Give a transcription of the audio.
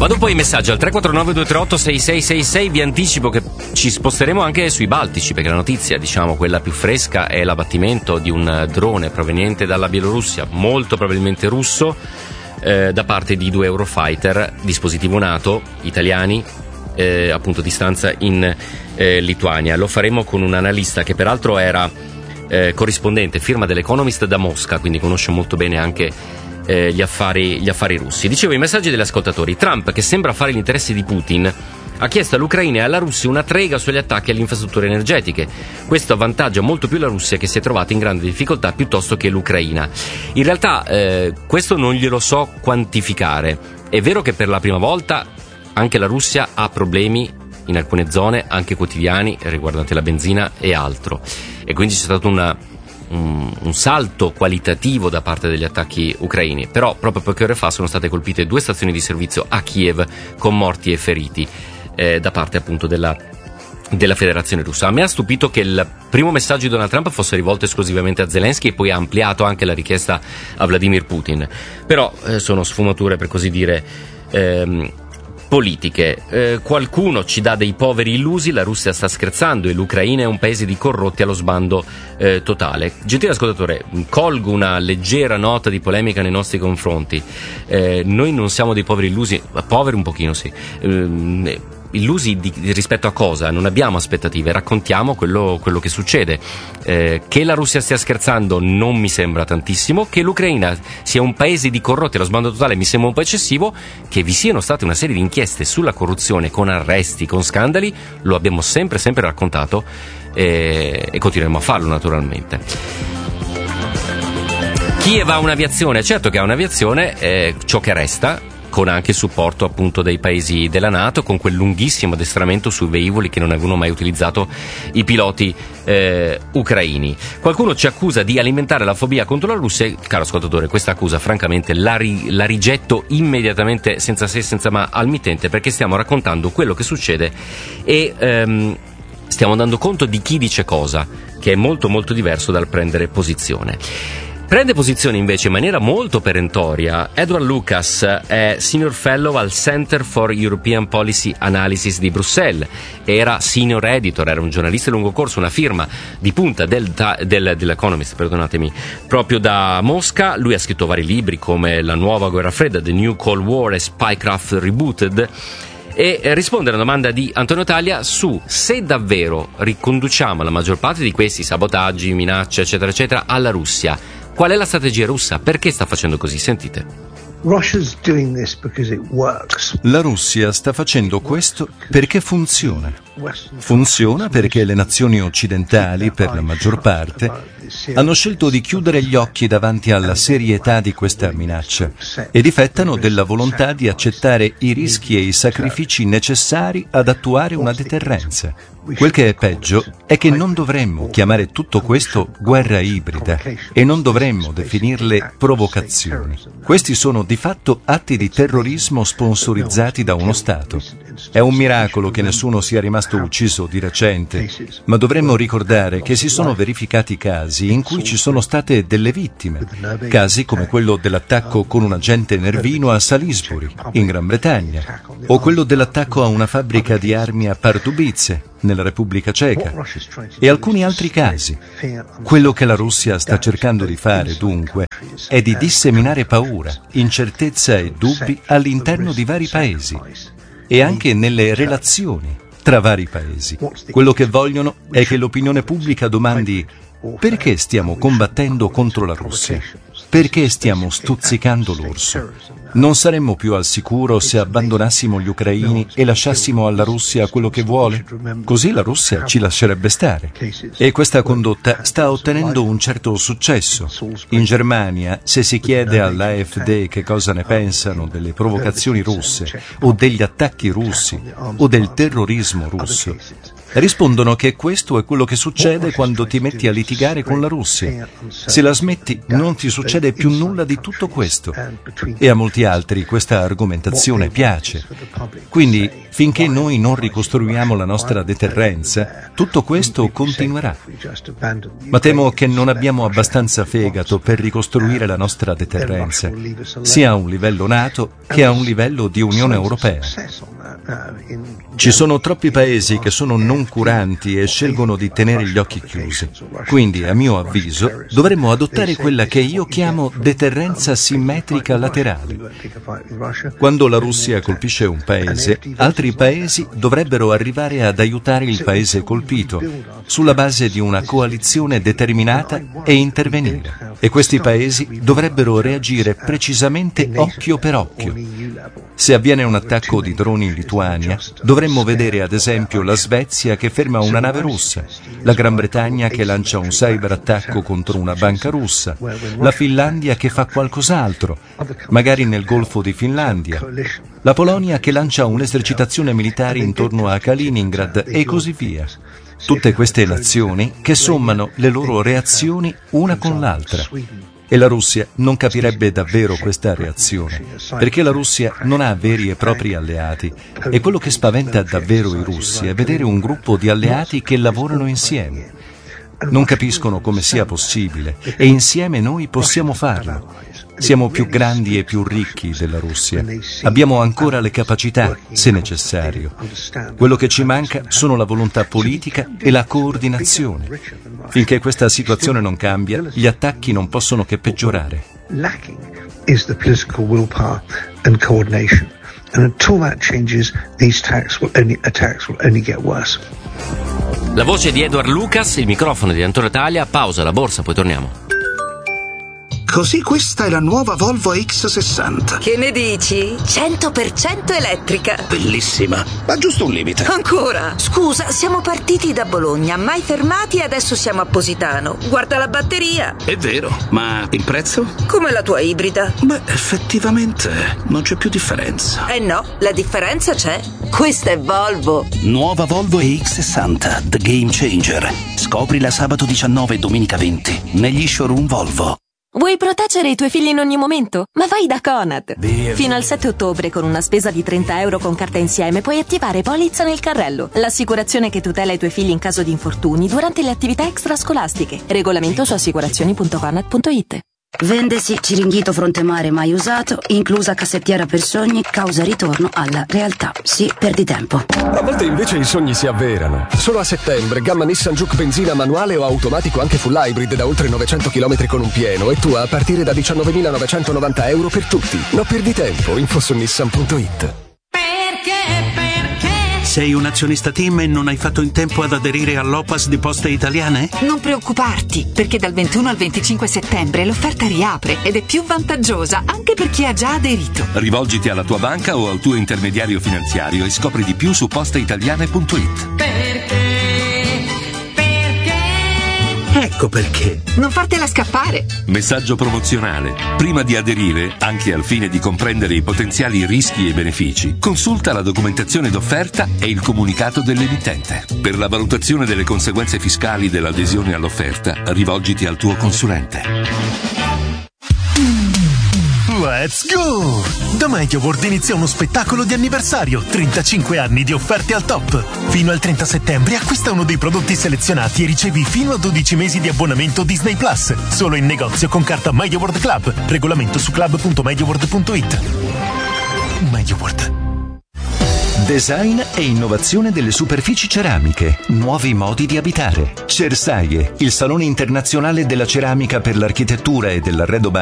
Vado poi i messaggi al 349-238-6666. Vi anticipo che ci sposteremo anche sui Baltici, perché la notizia, diciamo quella più fresca, è l'abbattimento di un drone proveniente dalla Bielorussia, molto probabilmente russo, da parte di 2 Eurofighter, dispositivo NATO, italiani, appunto di stanza in Lituania. Lo faremo con un analista che peraltro era corrispondente, firma dell'Economist da Mosca, quindi conosce molto bene anche gli affari russi. Dicevo, i messaggi degli ascoltatori. Trump, che sembra fare gli interessi di Putin, ha chiesto all'Ucraina e alla Russia una trega sugli attacchi alle infrastrutture energetiche. Questo avvantaggia molto più la Russia, che si è trovata in grande difficoltà, piuttosto che l'Ucraina. In realtà questo non glielo so quantificare. È vero che per la prima volta anche la Russia ha problemi in alcune zone, anche quotidiani, riguardanti la benzina e altro, e quindi c'è stato un salto qualitativo da parte degli attacchi ucraini. Però proprio poche ore fa sono state colpite 2 stazioni di servizio a Kiev, con morti e feriti da parte appunto della Federazione Russa. A me ha stupito che il primo messaggio di Donald Trump fosse rivolto esclusivamente a Zelensky e poi ha ampliato anche la richiesta a Vladimir Putin. Però sono sfumature, per così dire, politiche. Qualcuno ci dà dei poveri illusi, la Russia sta scherzando e l'Ucraina è un paese di corrotti allo sbando totale. Gentile ascoltatore, colgo una leggera nota di polemica nei nostri confronti. Noi non siamo dei poveri illusi, poveri un pochino sì, illusi rispetto a cosa? Non abbiamo aspettative, raccontiamo quello che succede. Che la Russia stia scherzando non mi sembra tantissimo, che l'Ucraina sia un paese di corrotti allo sbando totale mi sembra un po' eccessivo, che vi siano state una serie di inchieste sulla corruzione, con arresti, con scandali, lo abbiamo sempre raccontato e continueremo a farlo naturalmente. Kiev ha un'aviazione, certo che ha un'aviazione, ciò che resta, con anche il supporto appunto dei paesi della NATO, con quel lunghissimo addestramento sui velivoli che non avevano mai utilizzato i piloti ucraini. Qualcuno ci accusa di alimentare la fobia contro la Russia. Caro ascoltatore, questa accusa francamente la rigetto immediatamente, senza se senza ma, al mittente, perché stiamo raccontando quello che succede e stiamo dando conto di chi dice cosa, che è molto molto diverso dal prendere posizione. Prende posizione invece in maniera molto perentoria Edward Lucas, è Senior Fellow al Center for European Policy Analysis di Bruxelles, era Senior Editor, era un giornalista di lungo corso, una firma di punta dell'Economist, perdonatemi, proprio da Mosca. Lui ha scritto vari libri come La nuova guerra fredda, The New Cold War e Spycraft Rebooted, e risponde alla domanda di Antonio Taglia su se davvero riconduciamo la maggior parte di questi sabotaggi, minacce eccetera eccetera alla Russia. Qual è la strategia russa? Perché sta facendo così? Sentite. La Russia sta facendo questo perché funziona. Funziona perché le nazioni occidentali, per la maggior parte, hanno scelto di chiudere gli occhi davanti alla serietà di questa minaccia e difettano della volontà di accettare i rischi e i sacrifici necessari ad attuare una deterrenza. Quel che è peggio è che non dovremmo chiamare tutto questo guerra ibrida e non dovremmo definirle provocazioni. Questi sono di fatto atti di terrorismo sponsorizzati da uno Stato. È un miracolo che nessuno sia rimasto ucciso di recente, ma dovremmo ricordare che si sono verificati casi in cui ci sono state delle vittime, casi come quello dell'attacco con un agente nervino a Salisbury, in Gran Bretagna, o quello dell'attacco a una fabbrica di armi a Pardubice, nella Repubblica Ceca, e alcuni altri casi. Quello che la Russia sta cercando di fare, dunque, è di disseminare paura, incertezza e dubbi all'interno di vari paesi e anche nelle relazioni tra vari paesi. Quello che vogliono è che l'opinione pubblica domandi: perché stiamo combattendo contro la Russia? Perché stiamo stuzzicando l'orso? Non saremmo più al sicuro se abbandonassimo gli ucraini e lasciassimo alla Russia quello che vuole? Così la Russia ci lascerebbe stare. E questa condotta sta ottenendo un certo successo. In Germania, se si chiede all'AfD che cosa ne pensano delle provocazioni russe, o degli attacchi russi, o del terrorismo russo, rispondono che questo è quello che succede quando ti metti a litigare con la Russia. Se la smetti, non ti succede succede più nulla di tutto questo. E a molti altri questa argomentazione piace. Quindi, finché noi non ricostruiamo la nostra deterrenza, tutto questo continuerà. Ma temo che non abbiamo abbastanza fegato per ricostruire la nostra deterrenza, sia a un livello NATO che a un livello di Unione Europea. Ci sono troppi paesi che sono non curanti e scelgono di tenere gli occhi chiusi. Quindi, a mio avviso, dovremmo adottare quella che io chiamo deterrenza simmetrica laterale. Quando la Russia colpisce un paese, altri paesi dovrebbero arrivare ad aiutare il paese colpito, sulla base di una coalizione determinata e intervenire. E questi paesi dovrebbero reagire precisamente occhio per occhio. Se avviene un attacco di droni in Lituania, dovremmo vedere ad esempio la Svezia che ferma una nave russa, la Gran Bretagna che lancia un cyberattacco contro una banca russa, la Finlandia che fa qualcos'altro, magari nel Golfo di Finlandia, la Polonia che lancia un'esercitazione militare intorno a Kaliningrad e così via. Tutte queste nazioni che sommano le loro reazioni una con l'altra. E la Russia non capirebbe davvero questa reazione, perché la Russia non ha veri e propri alleati, e quello che spaventa davvero i russi è vedere un gruppo di alleati che lavorano insieme. Non capiscono come sia possibile, e insieme noi possiamo farlo. Siamo più grandi e più ricchi della Russia. Abbiamo ancora le capacità, se necessario. Quello che ci manca sono la volontà politica e la coordinazione. Finché questa situazione non cambia, gli attacchi non possono che peggiorare. Lacking is the political willpower and coordination. And until that changes, these attacks will only get worse. La voce di Edward Lucas, il microfono di Antonio Taglia, pausa la borsa, poi torniamo. Così questa è la nuova Volvo X60. Che ne dici? 100% elettrica. Bellissima, ma giusto un limite. Ancora? Scusa, siamo partiti da Bologna, mai fermati e adesso siamo a Positano. Guarda la batteria. È vero, ma il prezzo? Come la tua ibrida. Beh, effettivamente non c'è più differenza. Eh no, la differenza c'è. Questa è Volvo. Nuova Volvo X60, The Game Changer. Scoprila sabato 19 e domenica 20 negli showroom Volvo. Vuoi proteggere i tuoi figli in ogni momento? Ma vai da Conad! Fino al 7 ottobre, con una spesa di €30 con carta insieme, puoi attivare Polizza nel carrello, l'assicurazione che tutela i tuoi figli in caso di infortuni durante le attività extrascolastiche. Regolamento su assicurazioni.conad.it. Vendesi Ciringhito Fronte Mare mai usato, inclusa cassettiera per sogni, causa ritorno alla realtà. Sì, perdi tempo. A volte invece i sogni si avverano. Solo a settembre, gamma Nissan Juke benzina manuale o automatico anche full hybrid da oltre 900 km con un pieno e tua a partire da €19.990 per tutti. Non perdi tempo, info su nissan.it. Sei un azionista TIM e non hai fatto in tempo ad aderire all'OPAS di Poste Italiane? Non preoccuparti, perché dal 21 al 25 settembre l'offerta riapre ed è più vantaggiosa anche per chi ha già aderito. Rivolgiti alla tua banca o al tuo intermediario finanziario e scopri di più su posteitaliane.it. Ecco perché. Non fartela scappare. Messaggio promozionale. Prima di aderire, anche al fine di comprendere i potenziali rischi e benefici, consulta la documentazione d'offerta e il comunicato dell'emittente. Per la valutazione delle conseguenze fiscali dell'adesione all'offerta, rivolgiti al tuo consulente. Let's go! Da MediaWorld inizia uno spettacolo di anniversario, 35 anni di offerte al top. Fino al 30 settembre acquista uno dei prodotti selezionati e ricevi fino a 12 mesi di abbonamento Disney Plus. Solo in negozio con carta MediaWorld Club. Regolamento su club.mediaworld.it. MediaWorld. Design e innovazione delle superfici ceramiche, nuovi modi di abitare. Cersaie, il salone internazionale della ceramica per l'architettura e dell'arredo